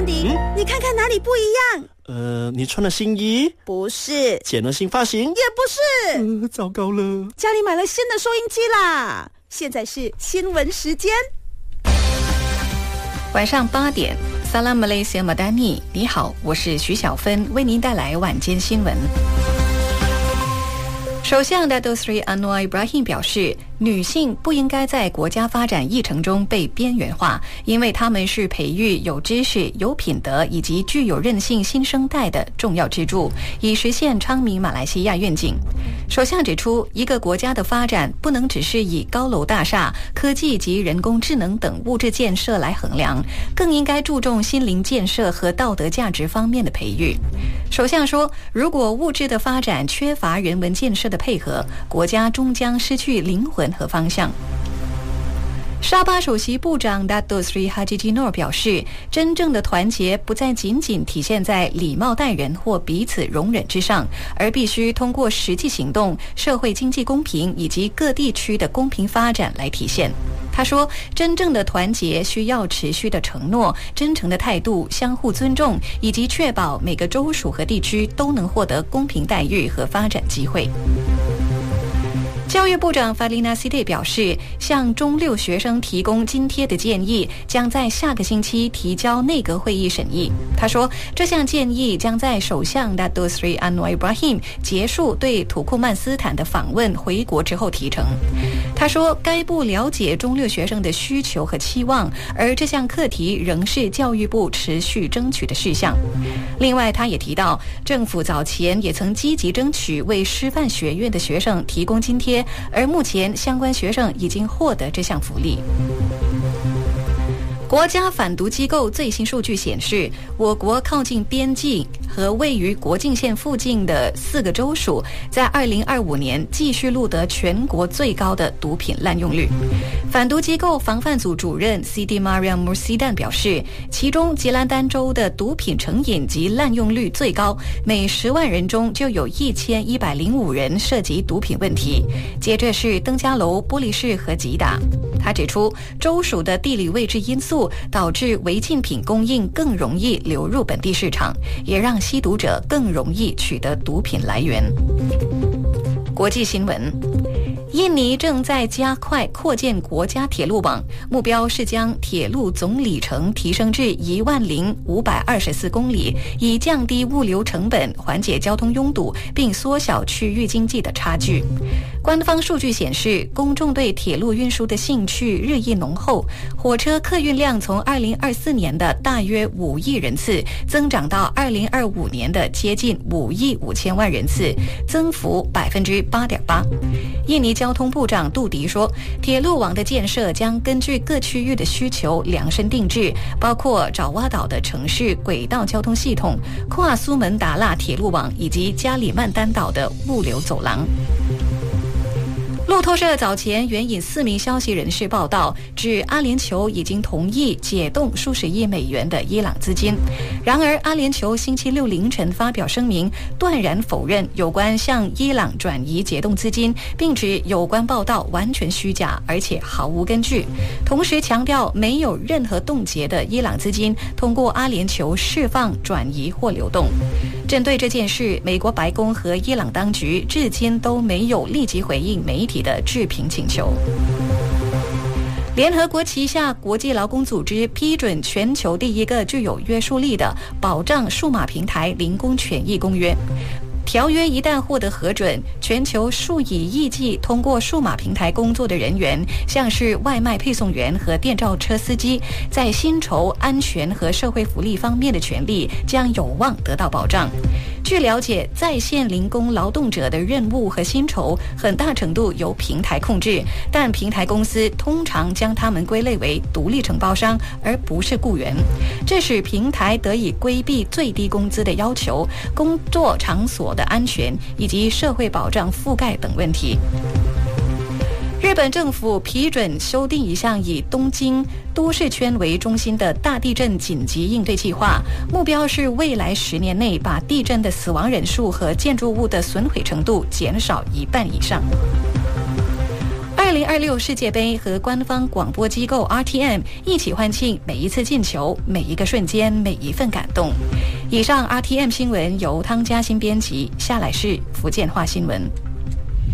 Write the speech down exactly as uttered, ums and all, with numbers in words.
迪、嗯、你看看哪里不一样？ 呃，你穿了新衣？ 不是。 剪了新发型？也不是。 呃，糟糕了， 家里买了新的收音机啦。现在是新闻时间。 晚上八点，Salam Malaysia Madani， 你好，我是徐小芬，为您带来晚间新闻。首相 Datuk Seri Anwar Ibrahim 表示，女性不应该在国家发展议程中被边缘化，因为她们是培育有知识、有品德以及具有韧性新生代的重要支柱，以实现昌明马来西亚愿景。首相指出，一个国家的发展不能只是以高楼大厦、科技及人工智能等物质建设来衡量，更应该注重心灵建设和道德价值方面的培育。首相说，如果物质的发展缺乏人文建设的配合，国家终将失去灵魂和方向。沙巴首席部长 Datuk Seri Haji Jinor 表示，真正的团结不再仅仅体现在礼貌待人或彼此容忍之上，而必须通过实际行动、社会经济公平以及各地区的公平发展来体现。他说，真正的团结需要持续的承诺、真诚的态度、相互尊重，以及确保每个州属和地区都能获得公平待遇和发展机会。教育部长 Fadlina Siti 表示，向中六学生提供津贴的建议将在下个星期提交内阁会议审议。他说，这项建议将在首相 Datuk Seri Anwar Ibrahim 结束对土库曼斯坦的访问回国之后提成。他说，该部了解中六学生的需求和期望，而这项课题仍是教育部持续争取的事项。另外，他也提到，政府早前也曾积极争取为师范学院的学生提供津贴，而目前相关学生已经获得这项福利。国家反毒机构最新数据显示，我国靠近边境和位于国境线附近的四个州属，在二零二五年继续录得全国最高的毒品滥用率。反毒机构防范组主任 Siti Mariam Mursidan 表示，其中吉兰丹州的毒品成瘾及滥用率最高，每十万人中就有一千一百零五人涉及毒品问题。接着是登嘉楼、玻璃市和吉打。他指出，州属的地理位置因素导致违禁品供应更容易流入本地市场，也让吸毒者更容易取得毒品来源。国际新闻，印尼正在加快扩建国家铁路网，目标是将铁路总里程提升至一万零五百二十四公里，以降低物流成本、缓解交通拥堵，并缩小区域经济的差距。官方数据显示，公众对铁路运输的兴趣日益浓厚，火车客运量从二零二四年的大约五亿人次增长到二零二五年的接近五亿五千万人次，增幅百分之八点八。印尼交通部长杜迪说，铁路网的建设将根据各区域的需求量身定制，包括爪哇岛的城市轨道交通系统、跨苏门答腊铁路网以及加里曼丹岛的物流走廊。路透社早前援引四名消息人士报道，指阿联酋已经同意解冻数十亿美元的伊朗资金。然而，阿联酋星期六凌晨发表声明，断然否认有关向伊朗转移解冻资金，并指有关报道完全虚假，而且毫无根据。同时强调，没有任何冻结的伊朗资金通过阿联酋释放、转移或流动。针对这件事，美国白宫和伊朗当局至今都没有立即回应媒体的置评请求。联合国旗下国际劳工组织批准全球第一个具有约束力的保障数码平台零工权益公约。条约一旦获得核准，全球数以亿计通过数码平台工作的人员，像是外卖配送员和电召车司机，在薪酬、安全和社会福利方面的权利将有望得到保障。据了解，在线零工劳动者的任务和薪酬很大程度由平台控制，但平台公司通常将他们归类为独立承包商，而不是雇员。这使平台得以规避最低工资的要求、工作场所的安全以及社会保障覆盖等问题。日本政府批准修订一项以东京都市圈为中心的大地震紧急应对计划，目标是未来十年内把地震的死亡人数和建筑物的损毁程度减少一半以上。二二零二六世界杯和官方广播机构 R T M 一起欢庆每一次进球、每一个瞬间、每一份感动。以上 R T M 新闻由汤嘉欣编辑，下来是福建话新闻。